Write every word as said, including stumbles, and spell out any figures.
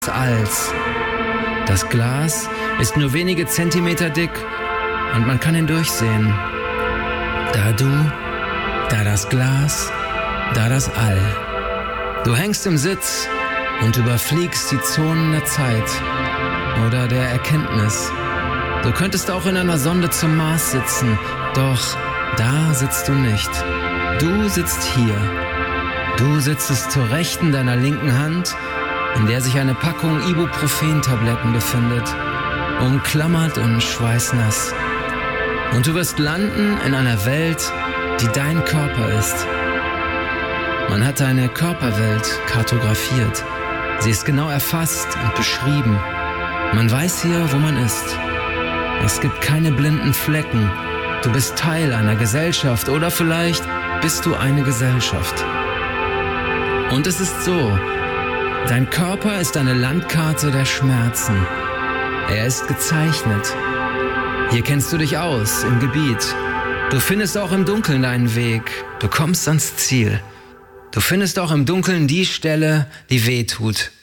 Alls. Das Glas ist nur wenige Zentimeter dick und man kann hindurchsehen. Da du, da das Glas, da das All. Du hängst im Sitz und überfliegst die Zonen der Zeit oder der Erkenntnis. Du könntest auch in einer Sonde zum Mars sitzen, doch da sitzt du nicht. Du sitzt hier. Du sitzt zur Rechten deiner linken Hand, in der sich eine Packung Ibuprofen-Tabletten befindet, umklammert und schweißnass. Und du wirst landen in einer Welt, die dein Körper ist. Man hat deine Körperwelt kartografiert. Sie ist genau erfasst und beschrieben. Man weiß hier, wo man ist. Es gibt keine blinden Flecken. Du bist Teil einer Gesellschaft oder vielleicht bist du eine Gesellschaft. Und es ist so, dein Körper ist eine Landkarte der Schmerzen. Er ist gezeichnet. Hier kennst du dich aus im Gebiet. Du findest auch im Dunkeln deinen Weg. Du kommst ans Ziel. Du findest auch im Dunkeln die Stelle, die weh tut.